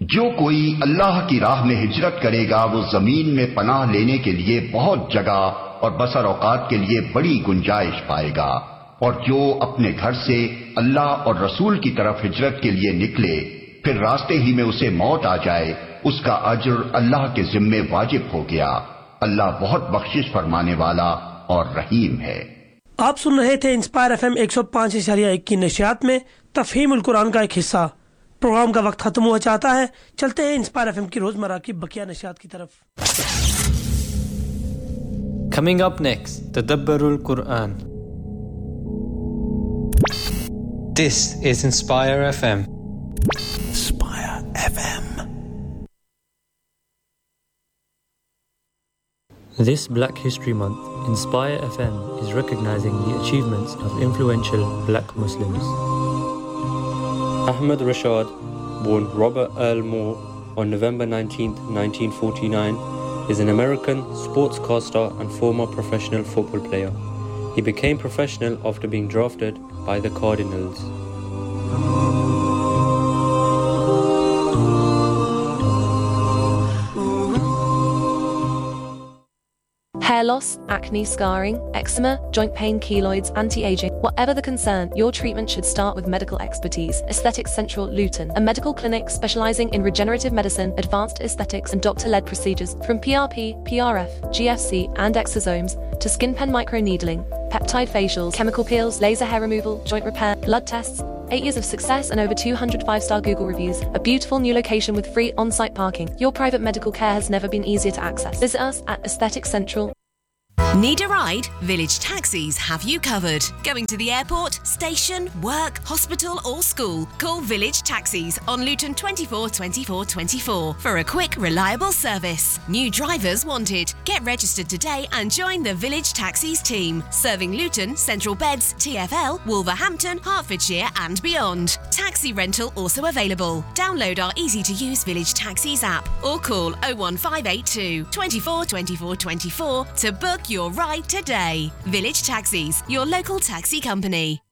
जो कोई अल्लाह की राह में हिजरत करेगा वो जमीन में पनाह लेने के लिए बहुत जगह और बसर औकात के लिए बड़ी गुंजाइश पाएगा। और जो अपने घर से अल्लाह और रसूल की तरफ हिजरत के लिए निकले फिर रास्ते ही में उसे मौत आ जाए, उसका अज्र अल्लाह के जिम्मे वाजिब हो गया। अल्लाह बहुत बख्शिश फरमाने वाला और रहीम है। आप सुन रहे थे इंस्पायर एफएम 105.1 की नशियात में तफहीमुल कुरान का एक हिस्सा। प्रोग्राम का वक्त खत्म हुआ चाहता है, चलते हैं इंस्पायर एफएम की रोजमर्रा की बकिया नशियात की तरफ। Coming up next, Tadabbarul Quran. This is Inspire FM. Inspire FM. This Black History Month, Inspire FM is recognizing the achievements of influential black Muslims. Ahmad Rashad, born Robert Earl Moore on November 19, 1949, is an American sportscaster and former professional football player. He became professional after being drafted by the Cardinals. Hair loss, acne, scarring, eczema, joint pain, keloids, anti-aging. Whatever the concern, your treatment should start with medical expertise. Aesthetics Central Luton, a medical clinic specializing in regenerative medicine, advanced aesthetics and doctor-led procedures from PRP, PRF, GFC and exosomes to skin pen microneedling, peptide facials, chemical peels, laser hair removal, joint repair, blood tests. 8 years of success and over 200 5-star Google reviews. A beautiful new location with free on-site parking. Your private medical care has never been easier to access. Visit us at Aesthetics Central. Need a ride? Village Taxis have you covered. Going to the airport, station, work, hospital or school? Call Village Taxis on Luton 24 24 24 for a quick, reliable service. New drivers wanted. Get registered today and join the Village Taxis team. Serving Luton, Central Beds, TfL, Wolverhampton, Hertfordshire and beyond. Taxi rental also available. Download our easy-to-use Village Taxis app or call 01582 24 24 24 to book your ride today. Village Taxis, your local taxi company.